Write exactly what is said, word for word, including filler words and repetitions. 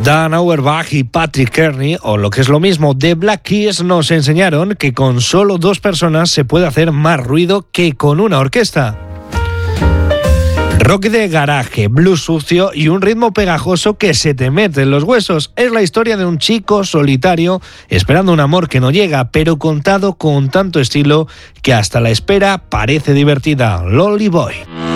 Dan Auerbach y Patrick Kearney, o lo que es lo mismo, The Black Keys, nos enseñaron que con solo dos personas se puede hacer más ruido que con una orquesta. Rock de garaje, blues sucio y un ritmo pegajoso que se te mete en los huesos. Es la historia de un chico solitario esperando un amor que no llega, pero contado con tanto estilo que hasta la espera parece divertida. Lonely Boy.